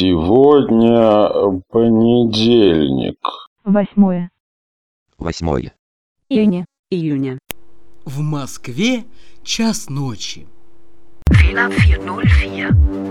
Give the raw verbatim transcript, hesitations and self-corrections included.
Сегодня понедельник. Восьмое. Восьмое. Июня. Июня. В Москве час ночи. Fehler vier null vier.